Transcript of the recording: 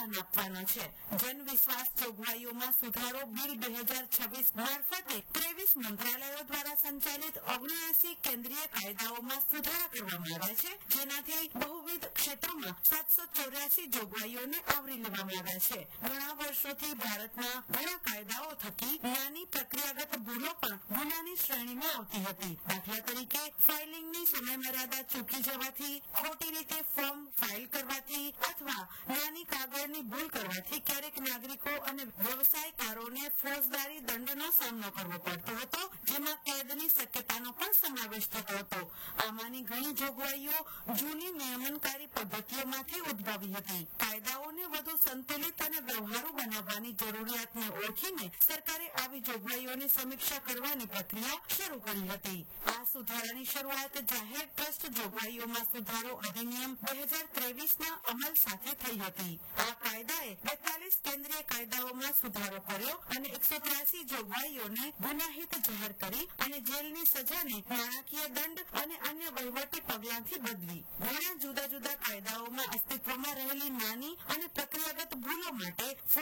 પ્રોત્સાહન આપવાનો છે. જન વિશ્વાસ જોગવાઈઓમાં સુધારો બિલ 2026 મારફતે 23 મંત્રાલયો દ્વારા સંચાલિત 79 કેન્દ્રીય કાયદાઓમાં સુધારા કરવામાં આવ્યા છે, જેનાથી બહુવિધ ક્ષેત્રોમાં 784 જોગવાઈઓને આવરી લેવામાં આવ્યા છે. ઘણા વર્ષોથી ભારતના ઘણા કાયદાઓ થકી નાની પ્રક્રિયાગત ભૂલો પણ ગુનાની શ્રેણીમાં આવતી હતી. દાખલા તરીકે ફાઇલિંગની સમયમર્યાદા ચૂકી જવાથી, ખોટી રીતે ફોર્મ ફાઇલ કરવાથી અથવા નાની કાગળની ભૂલ કરવાથી ક્યારેક નાગરિકો અને વ્યવસાયકારોને ફોજદારી દંડનો સામનો કરવો પડતો હતો, જેમાં કેદની શક્યતાનો પણ સમાવેશ થતો હતો. આમાંની ઘણી જોગવાઈઓ જૂની નિયમનકારી પદ્ધતિઓમાંથી ઉદ્ભવી હતી. કાયદાઓને વધુ સંતુલિત અને વ્યવહારુ બનાવવાની જરૂરિયાતને ઓળખીને સરકારે આવી જોગવાઈઓની સમીક્ષા કરવાની પ્રક્રિયા શરૂ કરી હતી. આ સુધારાની શરૂઆત જાહેર ટ્રસ્ટ જોગવાઈઓમાં સુધારો અધિનિયમ 2023ના અમલ સાથે થઈ હતી. આ કાયદાએ 42 કેન્દ્રીય કાયદાઓમાં સુધારો કર્યો અને 183 જોગવાઈઓને ગુનાહિત જાહેર કરી અને જેલની સજાને નાણાકીય દંડ અને અન્ય વહીવટી પગલાંથી બદલી. ઘણા જુદા જુદા કાયદાઓમાં અસ્તિત્વમાં રહેલી નાની અને પ્રક્રિયાગત ભૂલો માટે